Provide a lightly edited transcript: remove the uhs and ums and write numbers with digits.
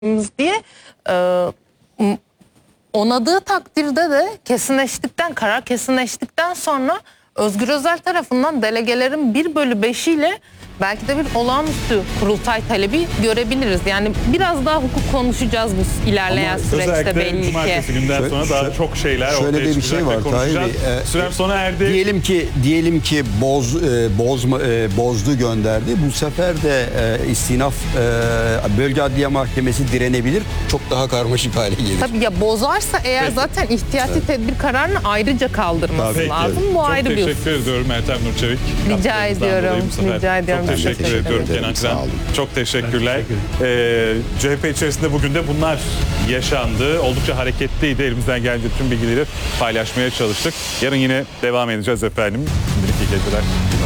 diye onadığı takdirde de karar kesinleştikten sonra Özgür Özel tarafından delegelerin 1/5'iyle belki de bir olağanüstü kurultay talebi görebiliriz. Yani biraz daha hukuk konuşacağız bu ilerleyen süreçte özellikle belli ki. cumartesi günden sonra daha çok şeyler şöyle ortaya bir şey çıkacak ve var Tahir konuşacağız. Bey. Sürem sona erdi. Diyelim ki bozdu gönderdi. Bu sefer de istinaf Bölge Adliye Mahkemesi direnebilir. Çok daha karmaşık hale gelir. Tabii ya bozarsa eğer Peki. zaten ihtiyati tedbir kararını ayrıca kaldırması Peki. lazım. Bu Çok ayrı bir teşekkür ediyorum Meltem Nurçevik. Rica Katkılarınızdan ediyorum. dolayı bu sefer. Rica ediyorum. Çok Ben teşekkür teşekkür ediyorum ederim. Kenan Sağ Kıran. olun. Çok teşekkürler. CHP içerisinde bugün de bunlar yaşandı. Oldukça hareketliydi. Elimizden gelince tüm bilgileri paylaşmaya çalıştık. Yarın yine devam edeceğiz efendim. Şimdilik iyi geceler.